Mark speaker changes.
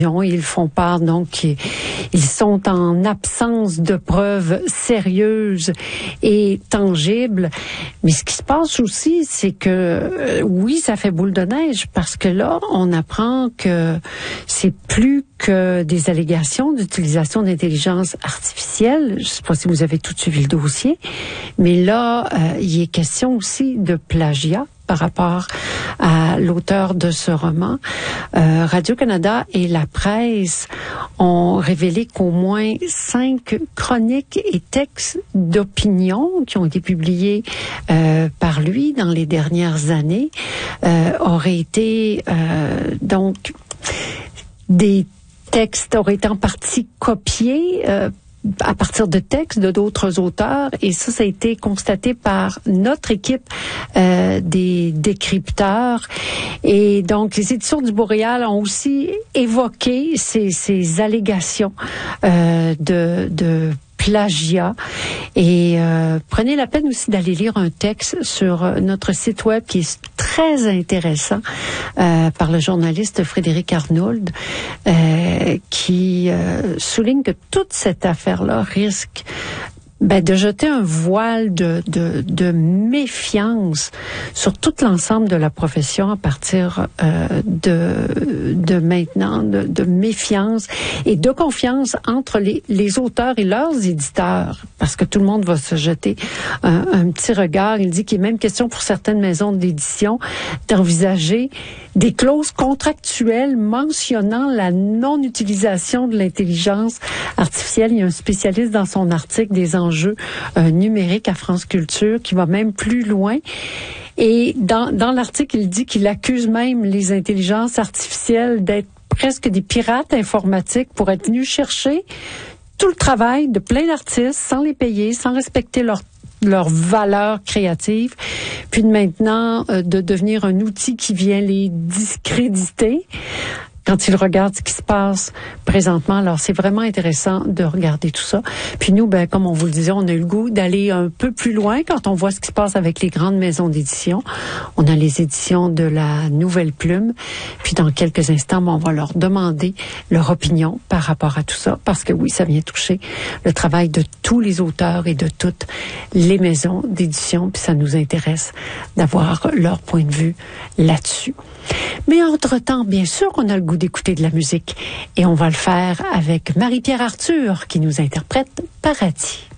Speaker 1: Ils font part, donc, ils sont en absence de preuves sérieuses et tangibles. Mais ce qui se passe aussi, c'est que, oui, ça fait boule de neige parce que là, on apprend que c'est plus que des allégations d'utilisation d'intelligence artificielle. Je ne sais pas si vous avez tout suivi le dossier, mais là, il est question aussi de plagiat par rapport à l'auteur de ce roman. Radio-Canada et la presse ont révélé qu'au moins 5 chroniques et textes d'opinion qui ont été publiés par lui dans les dernières années auraient été donc des textes auraient été en partie copiés à partir de textes de d'autres auteurs, et ça a été constaté par notre équipe des décrypteurs. Et donc, les éditions du Boréal ont aussi évoqué ces allégations de plagiat. Et prenez la peine aussi d'aller lire un texte sur notre site web qui est très intéressant par le journaliste Frédéric Arnould qui souligne que toute cette affaire-là risque de jeter un voile de méfiance sur tout l'ensemble de la profession à partir de maintenant, de méfiance et de confiance entre les auteurs et leurs éditeurs, parce que tout le monde va se jeter un petit regard. Il dit qu'il est même question pour certaines maisons d'édition d'envisager des clauses contractuelles mentionnant la non-utilisation de l'intelligence artificielle. Il y a un spécialiste dans son article des enjeux numériques à France Culture qui va même plus loin. Et dans l'article, il dit qu'il accuse même les intelligences artificielles d'être presque des pirates informatiques pour être venus chercher tout le travail de plein d'artistes sans les payer, sans respecter leur valeur créative, puis maintenant de devenir un outil qui vient les discréditer quand ils regardent ce qui se passe présentement. Alors, c'est vraiment intéressant de regarder tout ça. Puis nous, comme on vous le disait, on a eu le goût d'aller un peu plus loin quand on voit ce qui se passe avec les grandes maisons d'édition. On a les éditions de la Nouvelle Plume. Puis dans quelques instants, on va leur demander leur opinion par rapport à tout ça. Parce que oui, ça vient toucher le travail de tous les auteurs et de toutes les maisons d'édition. Puis ça nous intéresse d'avoir leur point de vue là-dessus. Mais entre-temps, bien sûr, on a le goût d'écouter de la musique. Et on va le faire avec Marie-Pierre Arthur qui nous interprète Paradis.